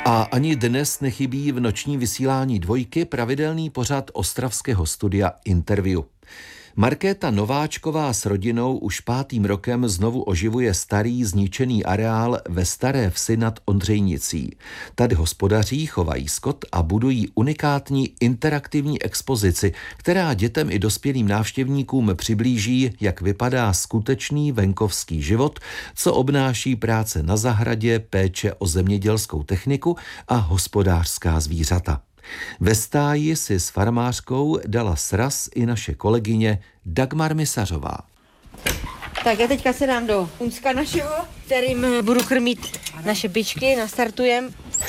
A ani dnes nechybí v noční vysílání Dvojky pravidelný pořad ostravského studia Interview. Markéta Nováčková s rodinou už 5. rokem znovu oživuje starý zničený areál ve Staré Vsi nad Ondřejnicí. Tady hospodaří, chovají skot a budují unikátní interaktivní expozici, která dětem i dospělým návštěvníkům přiblíží, jak vypadá skutečný venkovský život, co obnáší práce na zahradě, péče o zemědělskou techniku a hospodářská zvířata. Ve stáji si s farmářkou dala sraz i naše kolegyně Dagmar Misařová. Tak já teďka se dám do punska našeho, kterým budu krmit naše bičky, nastartujem.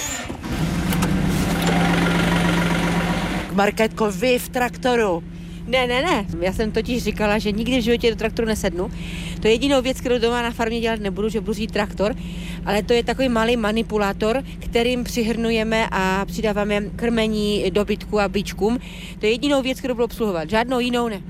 Markétko, vy v traktoru. Ne. Já jsem totiž říkala, že nikdy v životě do traktoru nesednu. To je jedinou věc, kterou doma na farmě dělat nebudu, že budu řídit traktor, ale to je takový malý manipulátor, kterým přihrnujeme a přidáváme krmení dobytku a bičkům. To je jedinou věc, kterou budu obsluhovat, žádnou jinou ne.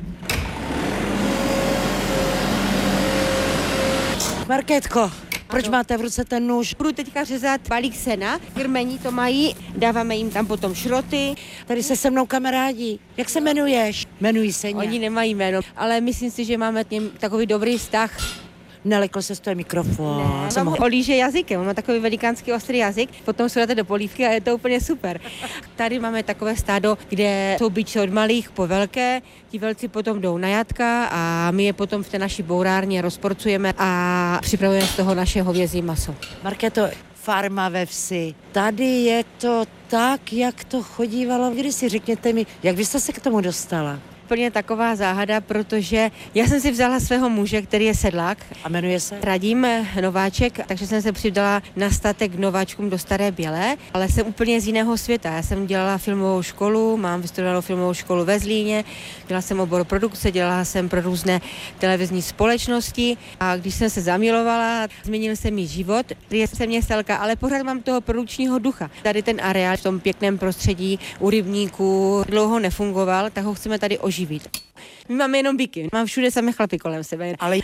Markétko, proč máte v ruce ten nůž? Budu teďka řezat balík sena, krmení to mají, dáváme jim tam potom šroty. Tady se mnou kamarádí. Jak se jmenuješ? Jmenují se Oni nemají jméno, ale myslím si, že máme k něm takový dobrý vztah. Nelekl se z toho mikrofon. Ne, mám olíže jazykem, on má takový velikánský ostrý jazyk, potom se dáte do polívky a je to úplně super. Tady máme takové stádo, kde jsou bičky od malých po velké, ti velci potom jdou na jatka a my je potom v té naší bourárně rozporcujeme a připravujeme z toho naše hovězí maso. Markéto, farma ve vsi. Tady je to tak, jak to chodívalo. Když si řekněte mi, jak vy jste se k tomu dostala? Úplně taková záhada, protože já jsem si vzala svého muže, který je sedlák. A jmenuje se? Radim Nováček, takže jsem se přidala na statek Nováčkům do Staré Bělé, ale jsem úplně z jiného světa. Já jsem dělala filmovou školu, mám vystudovanou filmovou školu ve Zlíně, dělala jsem obor produkce, dělala jsem pro různé televizní společnosti a když jsem se zamilovala, změnil se mi život. Jsem městelka, ale pořád mám toho produkčního ducha. Tady ten areál v tom pěkném prostředí u rybníků dlouho nefungoval, tak ho chceme tady oživit. My máme jenom byky, mám všude samé chlapy kolem sebe. Ale